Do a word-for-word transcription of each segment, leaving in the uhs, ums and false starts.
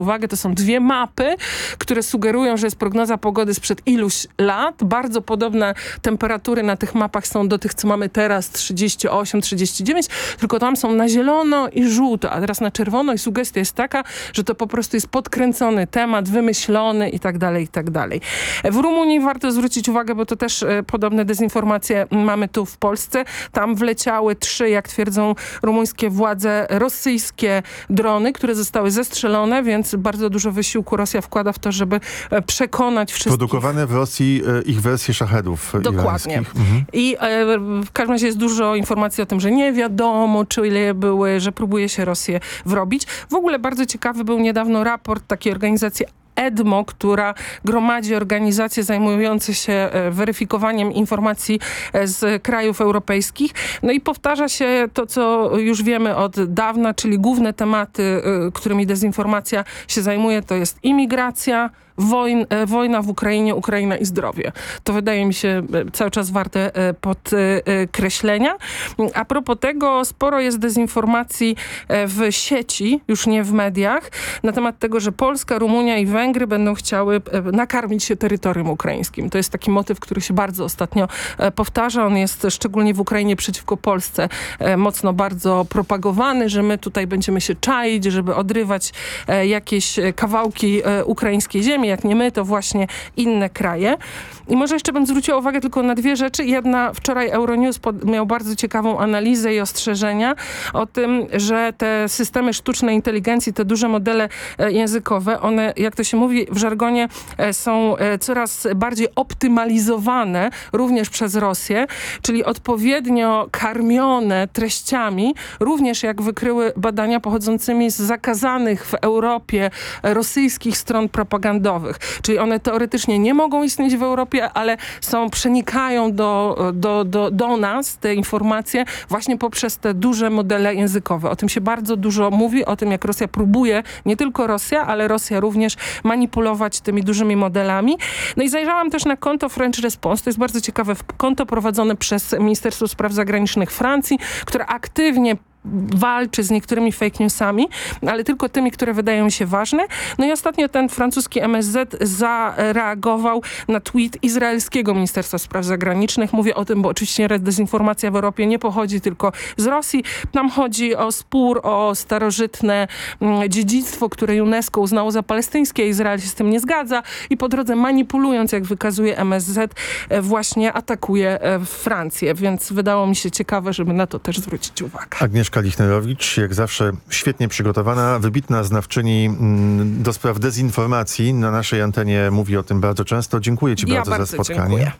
uwagę, to są dwie mapy, które sugerują, że jest prognoza pogody sprzed iluś lat. Bardzo podobne temperatury na tych mapach są do tych, co mamy teraz, trzydzieści osiem trzydzieści dziewięć, tylko tam są na zielono i żółto, a teraz na czerwono i sugestia jest taka, że to po prostu jest podkręcony temat, wymyślony i tak dalej, i tak dalej. W Rumunii warto zwrócić uwagę, bo to też e, podobne dezinformacje mamy tu w Polsce. Tam wleciały trzy, jak twierdzą rumuńskie władze, rosyjskie drony, które zostały zestrzelone, więc bardzo dużo wysiłku Rosja wkłada w to, żeby e, przekonać wszystkich. Produkowane w Rosji e, ich wersje szachedów Dokładnie. Mhm. I e, w każdym razie jest dużo informacji o tym, że nie wiadomo, czy ile były, że próbuje się Rosję wrobić. W ogóle bardzo ciekawy był niedawno raport takiej organizacji EDMO, która gromadzi organizacje zajmujące się weryfikowaniem informacji z krajów europejskich. No i powtarza się to, co już wiemy od dawna, czyli główne tematy, którymi dezinformacja się zajmuje, to jest imigracja, Wojn, wojna w Ukrainie, Ukraina i zdrowie. To wydaje mi się cały czas warte podkreślenia. A propos tego, sporo jest dezinformacji w sieci, już nie w mediach, na temat tego, że Polska, Rumunia i Węgry będą chciały nakarmić się terytorium ukraińskim. To jest taki motyw, który się bardzo ostatnio powtarza. On jest szczególnie w Ukrainie przeciwko Polsce mocno bardzo propagowany, że my tutaj będziemy się czaić, żeby odrywać jakieś kawałki ukraińskiej ziemi. Jak nie my, to właśnie inne kraje. I może jeszcze bym zwróciła uwagę tylko na dwie rzeczy. Jedna, wczoraj Euronews pod, miał bardzo ciekawą analizę i ostrzeżenia o tym, że te systemy sztucznej inteligencji, te duże modele językowe, one, jak to się mówi w żargonie, są coraz bardziej optymalizowane również przez Rosję, czyli odpowiednio karmione treściami, również jak wykryły badania pochodzącymi z zakazanych w Europie rosyjskich stron propagandowych. Czyli one teoretycznie nie mogą istnieć w Europie, ale są, przenikają do, do, do, do nas te informacje właśnie poprzez te duże modele językowe. O tym się bardzo dużo mówi, o tym jak Rosja próbuje, nie tylko Rosja, ale Rosja również manipulować tymi dużymi modelami. No i zajrzałam też na konto French Response, to jest bardzo ciekawe konto prowadzone przez Ministerstwo Spraw Zagranicznych Francji, które aktywnie walczy z niektórymi fake newsami, ale tylko tymi, które wydają mi się ważne. No i ostatnio ten francuski M S Z zareagował na tweet izraelskiego Ministerstwa Spraw Zagranicznych. Mówię o tym, bo oczywiście dezinformacja w Europie nie pochodzi tylko z Rosji. Tam chodzi o spór o starożytne dziedzictwo, które UNESCO uznało za palestyńskie. Izrael się z tym nie zgadza i po drodze manipulując, jak wykazuje M S Z, właśnie atakuje Francję. Więc wydało mi się ciekawe, żeby na to też zwrócić uwagę. Agnieszka Lichnerowicz, jak zawsze świetnie przygotowana, wybitna znawczyni mm, do spraw dezinformacji. Na naszej antenie mówi o tym bardzo często. Dziękuję ci ja bardzo, bardzo za spotkanie. Dziękuję.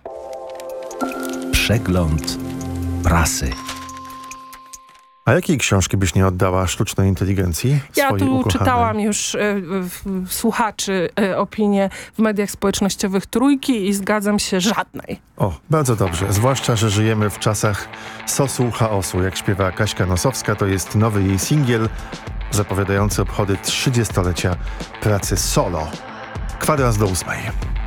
Przegląd prasy. A jakiej książki byś nie oddała sztucznej inteligencji? Ja tu ukochanej? czytałam już y, y, słuchaczy y, opinie w mediach społecznościowych Trójki i zgadzam się, żadnej. O, bardzo dobrze. Zwłaszcza, że żyjemy w czasach sosu chaosu. Jak śpiewa Kaśka Nosowska, to jest nowy jej singiel zapowiadający obchody trzydziestolecia pracy solo. Kwadrans do ósmej.